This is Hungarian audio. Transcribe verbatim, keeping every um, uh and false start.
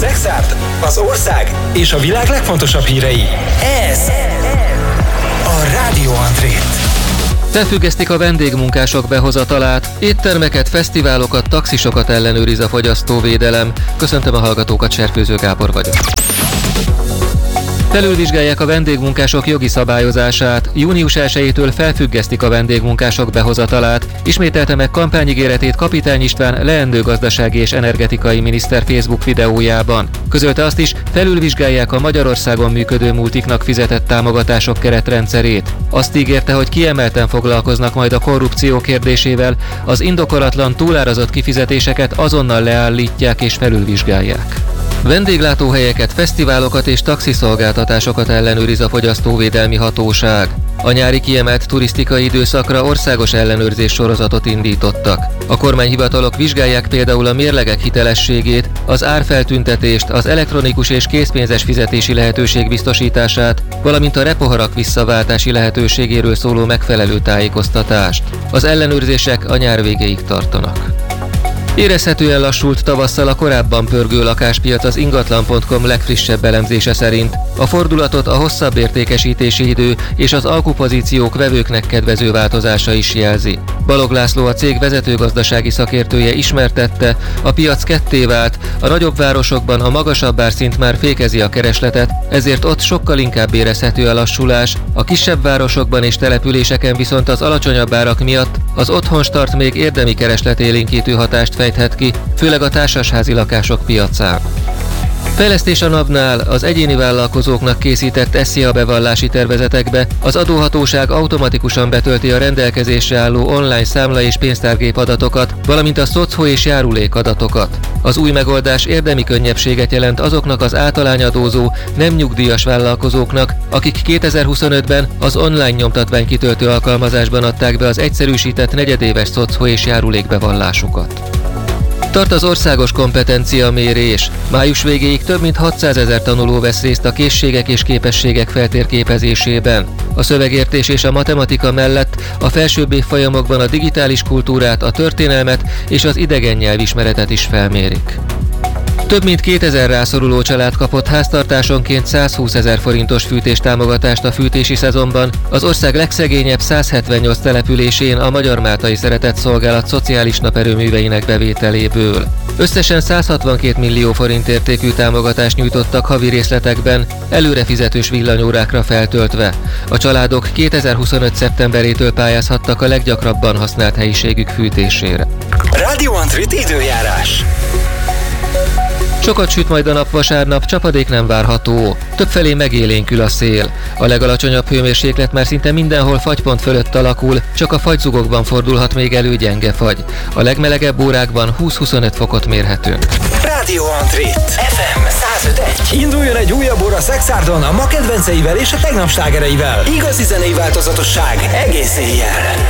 Szexárd, az ország és a világ legfontosabb hírei. Ez a Rádió Antrét. Felfüggesztik a vendégmunkások behozatalát, éttermeket, fesztiválokat, taxisokat ellenőriz a fogyasztóvédelem. Köszöntöm a hallgatókat, Serfőző Gábor vagyok. Felülvizsgálják a vendégmunkások jogi szabályozását, június elsejétől felfüggesztik a vendégmunkások behozatalát, ismételte meg kampányigéretét Kapitány István leendő gazdasági és energetikai miniszter Facebook videójában. Közölte azt is, felülvizsgálják a Magyarországon működő multiknak fizetett támogatások keretrendszerét. Azt ígérte, hogy kiemelten foglalkoznak majd a korrupció kérdésével, az indokolatlan túlárazott kifizetéseket azonnal leállítják és felülvizsgálják. Vendéglátóhelyeket, fesztiválokat és taxiszolgáltatásokat ellenőriz a fogyasztóvédelmi hatóság. A nyári kiemelt turisztikai időszakra országos ellenőrzés sorozatot indítottak. A kormányhivatalok vizsgálják például a mérlegek hitelességét, az árfeltüntetést, az elektronikus és készpénzes fizetési lehetőség biztosítását, valamint a repoharak visszaváltási lehetőségéről szóló megfelelő tájékoztatást. Az ellenőrzések a nyár végéig tartanak. Érezhetően lassult tavasszal a korábban pörgő lakáspiac az ingatlan pont com legfrissebb elemzése szerint. A fordulatot a hosszabb értékesítési idő és az alkupozíciók vevőknek kedvező változása is jelzi. Balog László, a cég vezetőgazdasági szakértője ismertette, a piac ketté vált, a nagyobb városokban a magasabb árszint már fékezi a keresletet, ezért ott sokkal inkább érezhető a lassulás, a kisebb városokban és településeken viszont az alacsonyabb árak miatt az otthonstart még érdemi keresletélénkítő hatást fejthet ki, főleg a társasházi lakások piacán. Fejlesztés a NAV-nál, az egyéni vállalkozóknak készített es zé á bevallási tervezetekbe az adóhatóság automatikusan betölti a rendelkezésre álló online számla- és pénztárgép adatokat, valamint a szocho- és járulék adatokat. Az új megoldás érdemi könnyebbséget jelent azoknak az általányadózó, nem nyugdíjas vállalkozóknak, akik kétezer-huszonötben az online nyomtatványkitöltő alkalmazásban adták be az egyszerűsített negyedéves szocho- és járulékbevallásukat. Tart az országos kompetenciamérés. Május végéig több mint hatszázezer tanuló vesz részt a készségek és képességek feltérképezésében. A szövegértés és a matematika mellett a felsőbb évfolyamokban a digitális kultúrát, a történelmet és az idegen nyelvismeretet is felmérik. Több mint kétezer rászoruló család kapott háztartásonként százhúszezer forintos fűtéstámogatást a fűtési szezonban az ország legszegényebb százhetvennyolc településén a Magyar Máltai Szeretett Szolgálat szociális naperőműveinek bevételéből. Összesen száz hatvankét millió forint értékű támogatást nyújtottak havi részletekben, előrefizetős villanyórákra feltöltve. A családok kétezer-huszonöt szeptemberétől pályázhattak a leggyakrabban használt helyiségük fűtésére. Rádió Antrét időjárás. Sokat süt majd a nap vasárnap, csapadék nem várható. Többfelé megélénkül a szél. A legalacsonyabb hőmérséklet már szinte mindenhol fagypont fölött alakul, csak a fagyzugokban fordulhat még elő gyenge fagy. A legmelegebb órákban húsz-huszonöt fokot mérhetünk. Rádió Antrét ef em száz öt egy. Induljon egy újabb óra Szexárdon a ma kedvenceivel és a tegnap slágereivel. Igazi zenei változatosság egész éjjel.